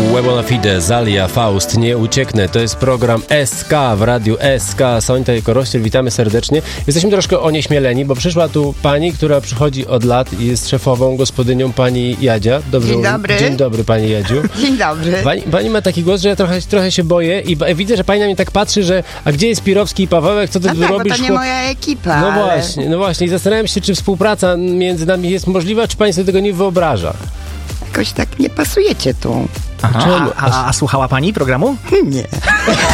We Bona Fide, Zalia, Faust, Nie ucieknę. To jest program SK w radiu SK. Sońta i Korościel, witamy serdecznie. Jesteśmy troszkę onieśmieleni, bo przyszła tu pani, która przychodzi od lat i jest szefową, gospodynią, pani Jadzia. Dobrze. Dzień dobry. Dzień dobry, pani Jadziu. Dzień dobry. Pani ma taki głos, że ja trochę się boję i widzę, że pani na mnie tak patrzy, że a gdzie jest Pirowski i Pawełek, co ty No tak, robisz? bo to nie moja ekipa. No właśnie. I zastanawiam się, czy współpraca między nami jest możliwa, czy pani sobie tego nie wyobraża. Jakoś tak nie pasujecie tu. Aha, a słuchała pani programu? Nie.